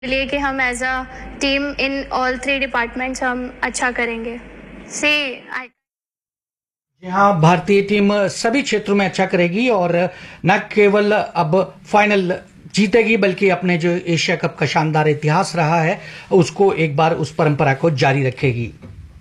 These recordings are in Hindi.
लिए कि हम as a team in all 3 departments हम अच्छा करेंगे। सी आई जी हाँ, भारतीय टीम सभी क्षेत्रों में अच्छा करेगी और न केवल अब फाइनल जीतेगी बल्कि अपने जो एशिया कप का शानदार इतिहास रहा है उसको एक बार उस परंपरा को जारी रखेगी।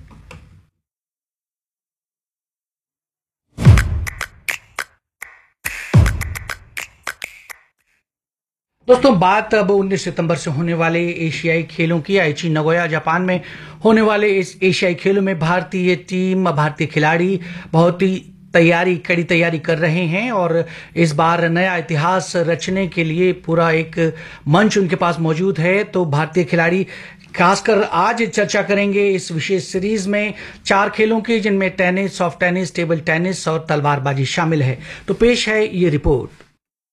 दोस्तों, बात अब 19 सितंबर से होने वाले एशियाई खेलों की। आईची नगोया जापान में होने वाले इस एशियाई खेलों में भारतीय टीम, भारतीय खिलाड़ी बहुत ही कड़ी तैयारी कर रहे हैं और इस बार नया इतिहास रचने के लिए पूरा एक मंच उनके पास मौजूद है। तो भारतीय खिलाड़ी खासकर आज चर्चा करेंगे इस विशेष सीरीज में 4 खेलों की, जिनमें tennis, soft tennis, table tennis और तलवारबाजी शामिल है। तो पेश है ये रिपोर्ट।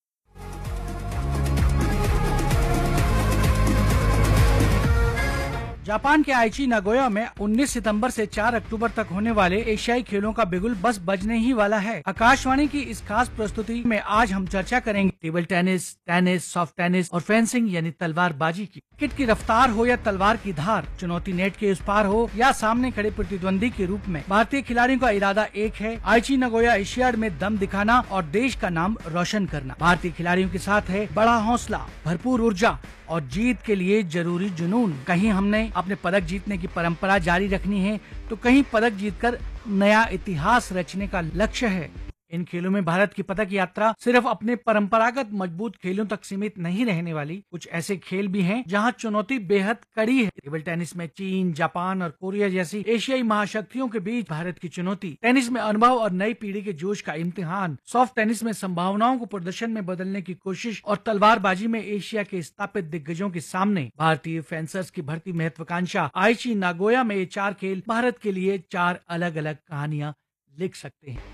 जापान के आईची नागोया में 19 सितंबर से 4 अक्टूबर तक होने वाले एशियाई खेलों का बिगुल बस बजने ही वाला है। आकाशवाणी की इस खास प्रस्तुति में आज हम चर्चा करेंगे टेबल टेनिस, सॉफ्ट टेनिस और फेंसिंग यानी तलवारबाजी की। क्रिकेट की रफ्तार हो या तलवार की धार, चुनौती नेट के उस पार हो या सामने खड़े प्रतिद्वंदी के रूप में, भारतीय खिलाड़ियों का इरादा एक है, आईची नागोया एशियाड में दम दिखाना और देश का नाम रोशन करना। भारतीय खिलाड़ियों के साथ है बड़ा हौसला, भरपूर ऊर्जा और जीत के लिए जरूरी जुनून। कहीं हमने अपने पदक जीतने की परंपरा जारी रखनी है तो कहीं पदक जीतकर नया इतिहास रचने का लक्ष्य है। इन खेलों में भारत की पदक यात्रा सिर्फ अपने परंपरागत मजबूत खेलों तक सीमित नहीं रहने वाली। कुछ ऐसे खेल भी हैं जहां चुनौती बेहद कड़ी है। टेबल टेनिस में चीन, जापान और कोरिया जैसी एशियाई महाशक्तियों के बीच भारत की चुनौती, टेनिस में अनुभव और नई पीढ़ी के जोश का इम्तिहान, सॉफ्ट टेनिस में संभावनाओं को प्रदर्शन में बदलने की कोशिश और तलवारबाजी में एशिया के स्थापित दिग्गजों के सामने भारतीय फेंसर्स की भर्ती महत्वाकांक्षा। आईची नागोया में ये 4 खेल भारत के लिए 4 अलग अलग कहानियां लिख सकते हैं।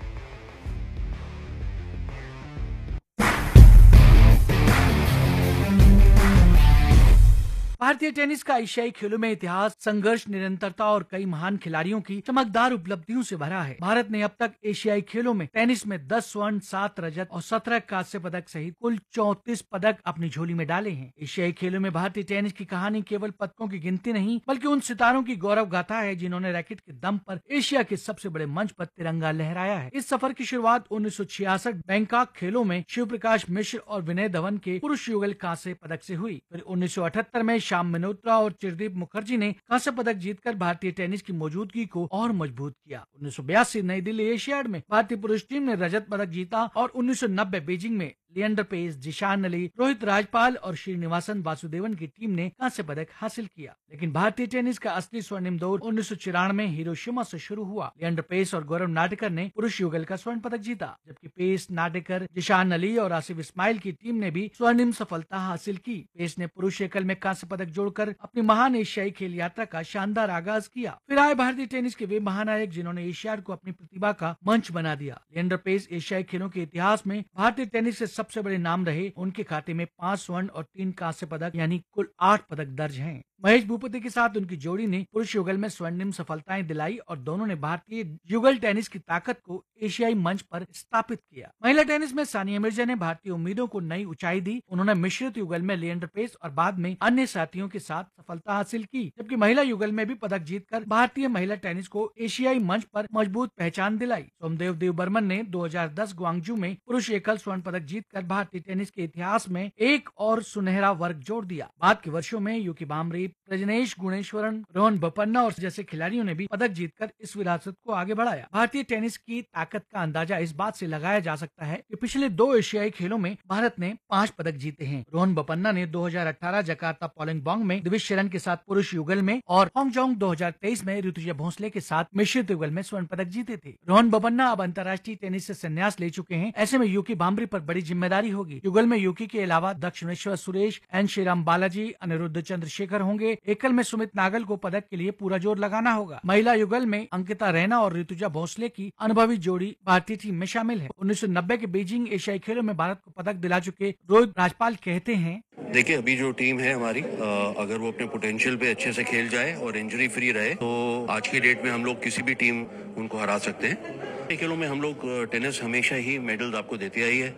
भारतीय टेनिस का एशियाई खेलों में इतिहास, संघर्ष, निरंतरता और कई महान खिलाड़ियों की चमकदार उपलब्धियों से भरा है। भारत ने अब तक एशियाई खेलों में टेनिस में 10 स्वर्ण, 7 रजत और 17 कांस्य पदक सहित कुल 34 पदक अपनी झोली में डाले हैं। एशियाई खेलों में भारतीय टेनिस की कहानी केवल पदकों की गिनती नहीं बल्कि उन सितारों की गौरव गाथा है जिन्होंने रैकेट के दम पर एशिया के सबसे बड़े मंच पर तिरंगा लहराया है। इस सफर की शुरुआत 1966 बैंकॉक खेलों में शिव प्रकाश मिश्र और विनय धवन के पुरुष युगल कांस्य पदक से हुई। फिर 1978 में श्याम मल्होत्रा और चिरदीप मुखर्जी ने कांस्य पदक जीतकर भारतीय टेनिस की मौजूदगी को और मजबूत किया। 1982 नई दिल्ली एशियाड में भारतीय पुरुष टीम ने रजत पदक जीता और 1990 बीजिंग में लिएंडर पेस, जिशान अली, रोहित राजपाल और श्रीनिवासन वासुदेवन की टीम ने कांस्य पदक हासिल किया। लेकिन भारतीय टेनिस का असली स्वर्णिम दौर 1994 में हिरोशिमा से शुरू हुआ। लिएंडर पेस और गौरव नाटेकर ने पुरुष युगल का स्वर्ण पदक जीता, जबकि पेस, नाटेकर, जिशान अली और आसिफ इस्माइल की टीम ने भी स्वर्णिम सफलता हासिल की। पेस ने पुरुष एकल में कांस्य पदक जोड़कर अपनी महान एशियाई खेल यात्रा का शानदार आगाज किया। फिर आए भारतीय टेनिस के वे महानायक जिन्होंने एशियाड को अपनी प्रतिभा का मंच बना दिया। लिएंडर पेस एशियाई खेलों के इतिहास में भारतीय टेनिस के सबसे बड़े नाम रहे। उनके खाते में 5 स्वर्ण और 3 कांस्य पदक यानी कुल 8 पदक दर्ज हैं। महेश भूपति के साथ उनकी जोड़ी ने पुरुष युगल में स्वर्णिम सफलताएं दिलाई और दोनों ने भारतीय युगल टेनिस की ताकत को एशियाई मंच पर स्थापित किया। महिला टेनिस में सानिया मिर्जा ने भारतीय उम्मीदों को नई ऊंचाई दी। उन्होंने मिश्रित युगल में लिएंडर पेस और बाद में अन्य साथियों के साथ सफलता हासिल की, जबकि महिला युगल में भी पदक जीतकर भारतीय महिला टेनिस को एशियाई मंच पर मजबूत पहचान दिलाई। सोमदेव देवबर्मन ने 2010 ग्वांगजू में पुरुष एकल स्वर्ण पदक जीतकर भारतीय टेनिस के इतिहास में एक और सुनहरा वर्ग जोड़ दिया। बाद के वर्षों में यूकी बाम्री, प्रजनेश गुणेश्वरन, रोहन बोपन्ना और जैसे खिलाड़ियों ने भी पदक जीतकर इस विरासत को आगे बढ़ाया। भारतीय टेनिस की ताकत का अंदाजा इस बात से लगाया जा सकता है कि पिछले 2 एशियाई खेलों में भारत ने 5 पदक जीते हैं। रोहन बोपन्ना ने 2018 जकार्ता पोलिंगबोंग में दिविज शरण के साथ पुरुष युगल में और हांगजोंग 2023 में ऋतुजा भोसले के साथ मिश्रित युगल में स्वर्ण पदक जीते थे। रोहन बोपन्ना अब अंतर्राष्ट्रीय टेनिस से संन्यास ले चुके हैं। ऐसे में यूकी बाम्री पर बड़ी जिम्मेदारी होगी। युगल में यूकी के अलावा दक्षिणेश्वर सुरेश, एन श्रीराम बालाजी, अनिरुद्ध चंद्रशेखर होंगे। एकल में सुमित नागल को पदक के लिए पूरा जोर लगाना होगा। महिला युगल में अंकिता रैना और ऋतुजा भोसले की अनुभवी जोड़ी भारतीय टीम में शामिल है। 1990 के बीजिंग एशियाई खेलों में भारत को पदक दिला चुके रोहित राजपाल कहते हैं, देखिए अभी जो टीम है हमारी, अगर वो अपने पोटेंशियल पे अच्छे से खेल जाए और इंजरी फ्री रहे तो आज की डेट में हम लोग किसी भी टीम उनको हरा सकते हैं। खेलों में हम लोग टेनिस हमेशा ही मेडल्स आपको देती आई है।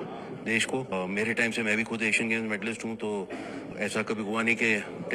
देश को। मेरे टाइम से मैं भी खुद एशियन गेम्स मेडलिस्ट हूँ, तो ऐसा कभी हुआ नहीं कि